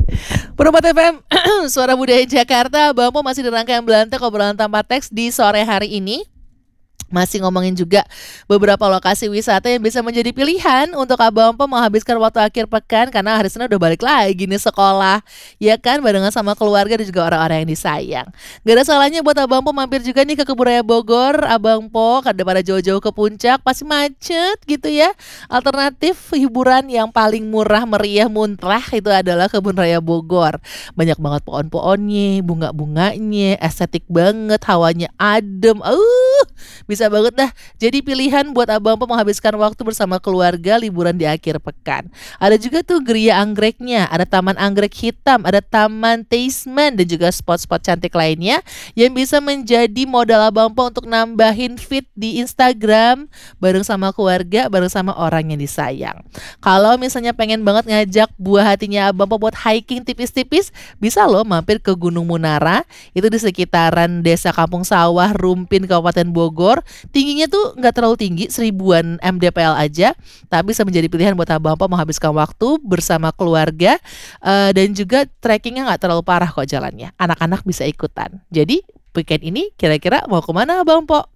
Perempat FM, Suara Budaya Jakarta. Bang Po masih di rangkaian Belantek obrolan tanpa teks di sore hari ini. Masih ngomongin juga beberapa lokasi wisata yang bisa menjadi pilihan untuk Abang Po menghabiskan waktu akhir pekan, karena hari Senin udah balik lagi nih sekolah, ya kan, barengan sama keluarga dan juga orang-orang yang disayang. Gak ada salahnya buat Abang Po mampir juga nih ke Kebun Raya Bogor. Abang Po daripada jauh-jauh ke puncak pasti macet gitu ya. Alternatif hiburan yang paling murah meriah muntah itu adalah Kebun Raya Bogor. Banyak banget pohon-pohonnya, bunga-bunganya, estetik banget, hawanya adem. Bisa banget dah jadi pilihan buat Abang Po menghabiskan waktu bersama keluarga liburan di akhir pekan. Ada juga tuh geria anggreknya, ada taman anggrek hitam, ada taman Tasteman dan juga spot-spot cantik lainnya yang bisa menjadi modal Abang Po untuk nambahin feed di Instagram bareng sama keluarga, bareng sama orang yang disayang. Kalau misalnya pengen banget ngajak buah hatinya Abang Po buat hiking tipis-tipis, bisa loh mampir ke Gunung Munara. Itu di sekitaran Desa Kampung Sawah, Rumpin, Kabupaten Bogor. Tingginya tuh nggak terlalu tinggi, 1000-an mdpl aja, tapi bisa menjadi pilihan buat Abang Po menghabiskan waktu bersama keluarga. Dan juga trekkingnya nggak terlalu parah kok jalannya, anak-anak bisa ikutan. Jadi weekend ini kira-kira mau kemana Abang Po?